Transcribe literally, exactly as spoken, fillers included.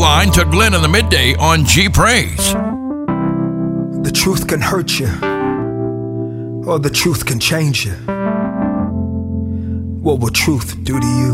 line to Glenn in the midday on G Praise. The truth can hurt you, or the truth can change you. What will truth do to you?